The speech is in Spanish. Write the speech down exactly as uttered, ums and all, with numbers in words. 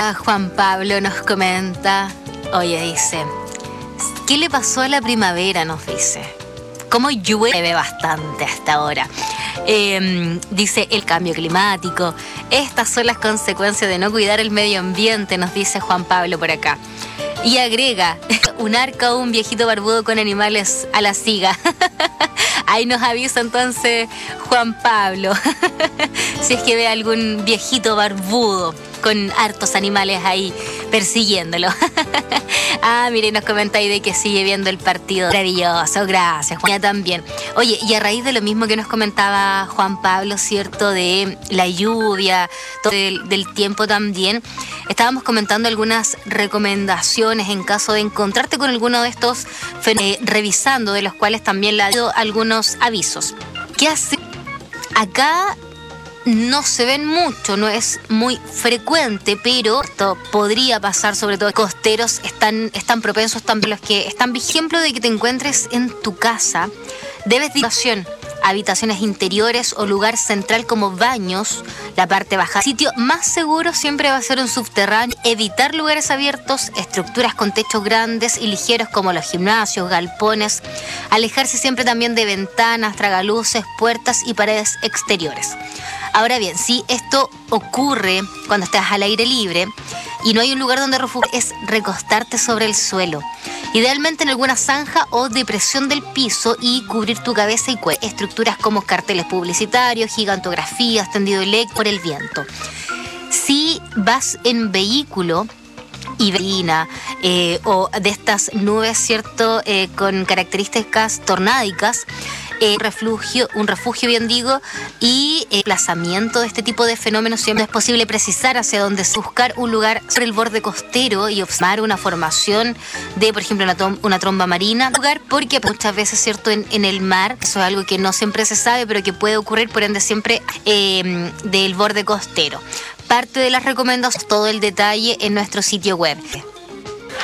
Juan Pablo nos comenta, oye, dice, ¿qué le pasó a la primavera? Nos dice, ¿cómo llueve bastante hasta ahora? Eh, dice, el cambio climático, estas son las consecuencias de no cuidar el medio ambiente, nos dice Juan Pablo por acá. Y agrega, un arca o un viejito barbudo con animales a la siga. Ahí nos avisa entonces Juan Pablo, si es que ve algún viejito barbudo con hartos animales ahí persiguiéndolo. Ah, mire, nos comenta ahí de que sigue viendo el partido. Maravilloso, gracias, Juan. También. Oye, y a raíz de lo mismo que nos comentaba Juan Pablo, ¿cierto? De la lluvia, todo del, del tiempo también, estábamos comentando algunas recomendaciones en caso de encontrarte con alguno de estos fenómenos, eh, revisando, de los cuales también le ha dado algunos avisos. ¿Qué hace? Acá no se ven mucho, no es muy frecuente, pero esto podría pasar, sobre todo costeros están, están propensos también los que están. Por ejemplo, de que te encuentres en tu casa, debes de habitación, habitaciones interiores o lugar central como baños, la parte baja. El sitio más seguro siempre va a ser un subterráneo. Evitar lugares abiertos, estructuras con techos grandes y ligeros como los gimnasios, galpones. Alejarse siempre también de ventanas, tragaluces, puertas y paredes exteriores. Ahora bien, si esto ocurre cuando estás al aire libre y no hay un lugar donde refugiarte, es recostarte sobre el suelo, idealmente en alguna zanja o depresión del piso, y cubrir tu cabeza y cuello. Estructuras como carteles publicitarios, gigantografías, tendido eléctrico por el viento. Si vas en vehículo y verina eh, o de estas nubes, ¿cierto? Eh, con características tornádicas, Eh, refugio, un refugio, bien digo, y eh, desplazamiento de este tipo de fenómenos, siempre es posible precisar hacia dónde buscar un lugar sobre el borde costero y observar una formación de, por ejemplo, una, tom- una tromba marina, lugar porque muchas veces, cierto, en, en el mar, eso es algo que no siempre se sabe, pero que puede ocurrir, por ende siempre eh, del borde costero. Parte de las recomendaciones, todo el detalle en nuestro sitio web.